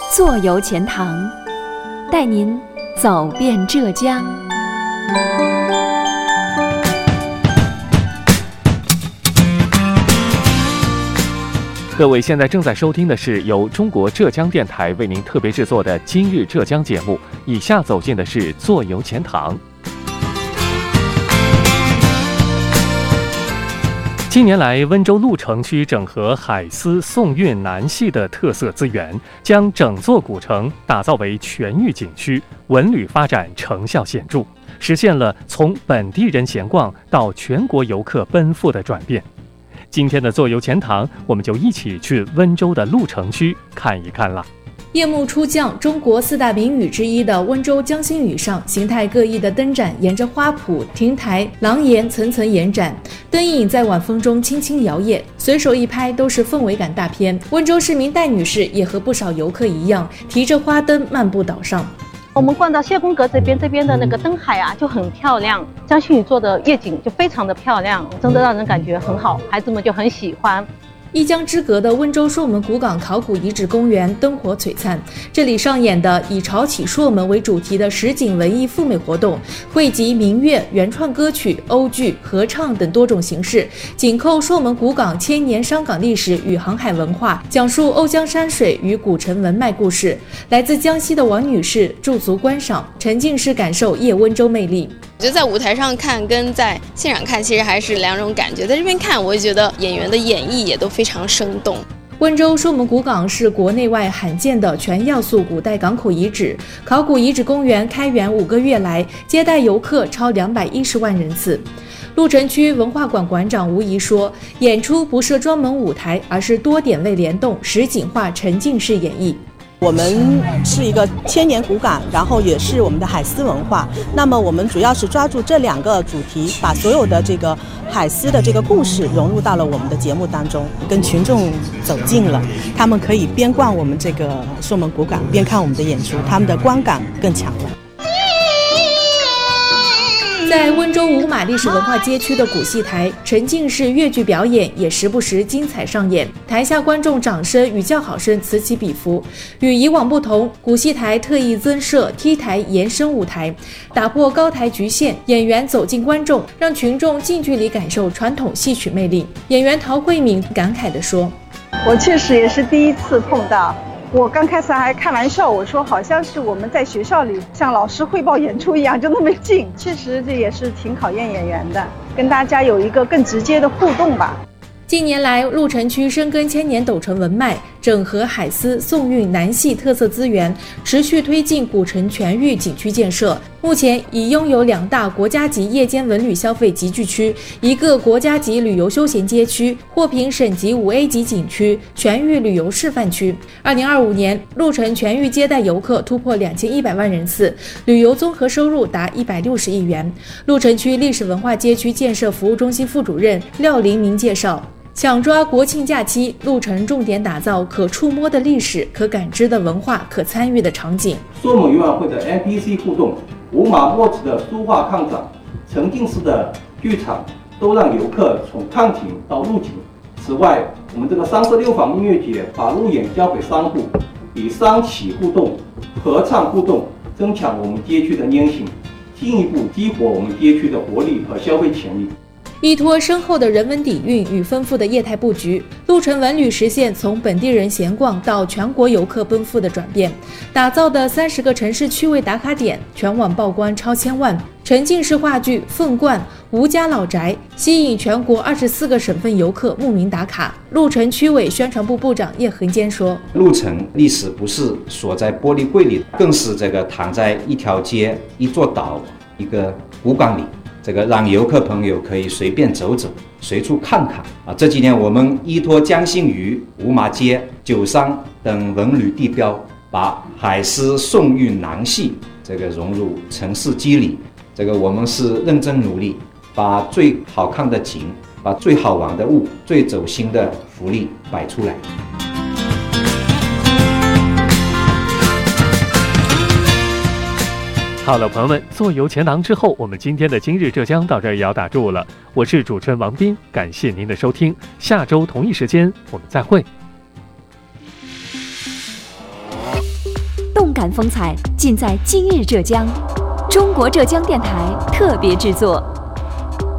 坐游钱塘，带您走遍浙江。 各位现在正在收听的是由中国浙江电台为您特别制作的今日浙江节目，以下走进的是坐游钱塘。近年来，温州鹿城区整合海丝、宋韵、南戏的特色资源，将整座古城打造为全域景区，文旅发展成效显著，实现了从本地人闲逛到全国游客奔赴的转变。今天的坐游钱塘，我们就一起去温州的鹿城区看一看了。 夜幕初降，中国四大名屿之一的温州江心屿上，形态各异的灯盏沿着花圃、亭台、廊檐层层延展，灯影在晚风中轻轻摇曳，随手一拍都是氛围感大片。温州市民戴女士也和不少游客一样，提着花灯漫步岛上。 我们逛到谢公阁这边的那个灯海啊，就很漂亮。江心屿做的夜景就非常的漂亮，真的让人感觉很好，孩子们就很喜欢。 一江之隔的温州朔门古港考古遗址公园灯火璀璨，这里上演的以潮起朔门为主题的实景文艺赴美活动，汇集民乐、原创歌曲、欧剧、合唱等多种形式，紧扣朔门古港千年商港历史与航海文化，讲述瓯江山水与古城文脉故事。来自江西的王女士驻足观赏，沉浸式感受夜温州魅力。 我觉得在舞台上看跟在现场看其实还是两种感觉，在这边看我也觉得演员的演绎也都非常生动。 温州朔门古港是国内外罕见的全要素古代港口遗址，考古遗址公园开园5个月来，接待游客超210万人次。鹿城区文化馆馆长吴怡说，演出不设专门舞台，而是多点位联动，实景化沉浸式演绎。 我们是一个千年古港，然后也是我们的海丝文化。那么我们主要是抓住这2个主题，把所有的这个海丝的这个故事融入到了我们的节目当中，跟群众走近了。他们可以边逛我们这个朔门古港，边看我们的演出，他们的观感更强了。 在温州五马历史文化街区的古戏台，沉浸式粤剧表演也时不时精彩上演，台下观众掌声与叫好声此起彼伏。与以往不同，古戏台特意增设 T 台延伸舞台，打破高台局限，演员走进观众，让群众近距离感受传统戏曲魅力。演员陶慧敏感慨地说：“ 我确实也是第一次碰到。我刚开始还开玩笑，我说好像是我们在学校里向老师汇报演出一样，就那么近。确实这也是挺考验演员的，跟大家有一个更直接的互动吧。” 近年来，鹿城区深耕千年斗城文脉，整合海丝、宋韵、南戏特色资源，持续推进古城全域景区建设。目前已拥有2大国家级夜间文旅消费集聚区，1个国家级旅游休闲街区，获评省级5A 级景区、全域旅游示范区。2025年，鹿城全域接待游客突破2100万人次，旅游综合收入达160亿元。鹿城区历史文化街区建设服务中心副主任廖林明介绍，抢抓国庆假期，鹿城重点打造可触摸的历史、可感知的文化、可参与的场景。 朔门游览会的 NPC 互动、五马墨子的书画抗展、沉浸式的剧场，都让游客从看景到入景。此外，我们这个36坊音乐节把路演交给商户，以商企互动、合唱互动，增强我们街区的粘性，进一步激活我们街区的活力和消费潜力。 依托深厚的人文底蕴与丰富的业态布局，鹿城文旅实现从本地人闲逛到全国游客奔赴的转变。打造的30个城市趣味打卡点，全网曝光超1000万。沉浸式话剧《凤冠》吴家老宅吸引全国24个省份游客慕名打卡。鹿城区委宣传部部长叶恒坚说：“ 鹿城历史不是锁在玻璃柜里，更是这个躺在一条街、一座岛、一个古港里。”这个让游客朋友可以随便走走，随处看看啊！这几年我们依托江心屿、五马街、九商等文旅地标，把海丝、宋韵、南戏这个融入城市肌理。这个我们是认真努力，把最好看的景、把最好玩的物、最走心的福利摆出来。 好了，朋友们，坐游钱塘之后，我们今天的今日浙江到这儿也要打住了。我是主持人王斌，感谢您的收听，下周同一时间我们再会。 动感风采尽在今日浙江。中国浙江电台特别制作。